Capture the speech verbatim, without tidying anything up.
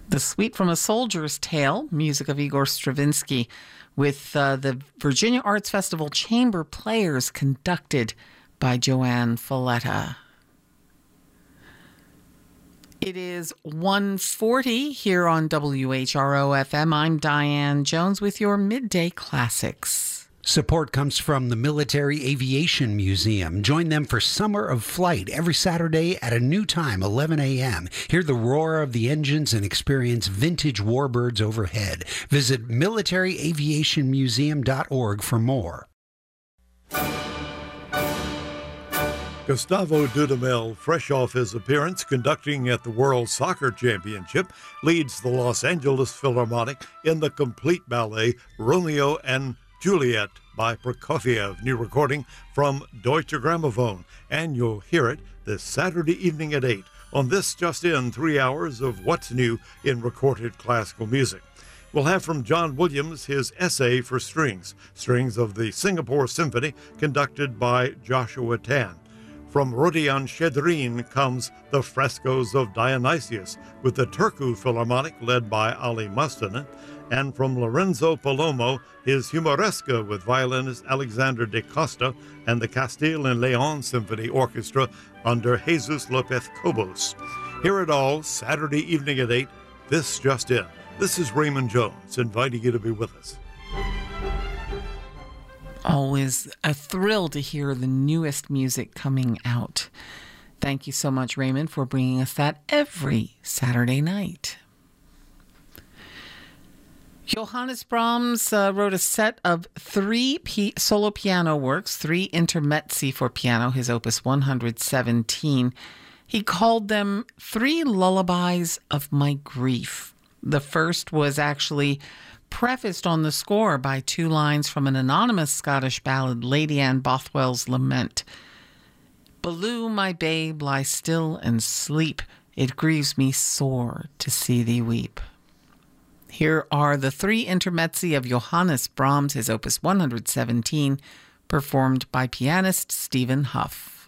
The Suite from A Soldier's Tale, music of Igor Stravinsky, with uh, the Virginia Arts Festival Chamber Players, conducted by Joanne Folletta. It is one forty here on W H R O F M. I'm Diane Jones with your Midday Classics. Support comes from the Military Aviation Museum. Join them for Summer of Flight every Saturday at a new time, eleven a.m. Hear the roar of the engines and experience vintage warbirds overhead. Visit military aviation museum dot org for more. Gustavo Dudamel, fresh off his appearance conducting at the World Soccer Championship, leads the Los Angeles Philharmonic in the complete ballet Romeo and Juliet by Prokofiev, new recording from Deutsche Grammophon, and you'll hear it this Saturday evening at eight on this just in three hours of what's new in recorded classical music. We'll have from John Williams his essay for strings, strings of the Singapore Symphony, conducted by Joshua Tan. From Rodion Shedrin comes The Frescoes of Dionysius, with the Turku Philharmonic led by Ali Mustanen, and from Lorenzo Palomo, his Humoresca with violinist Alexander de Costa and the Castile and Leon Symphony Orchestra under Jesus Lopez Cobos. Hear it all Saturday evening at eight, this just in. This is Raymond Jones, inviting you to be with us. Always a thrill to hear the newest music coming out. Thank you so much, Raymond, for bringing us that every Saturday night. Johannes Brahms uh, wrote a set of three p- solo piano works, three intermezzi for piano, his opus one hundred seventeen. He called them Three Lullabies of My Grief. The first was actually prefaced on the score by two lines from an anonymous Scottish ballad, Lady Anne Bothwell's Lament. Baloo, my babe, lie still and sleep. It grieves me sore to see thee weep. Here are the three intermezzi of Johannes Brahms, his opus one hundred seventeen, performed by pianist Stephen Huff.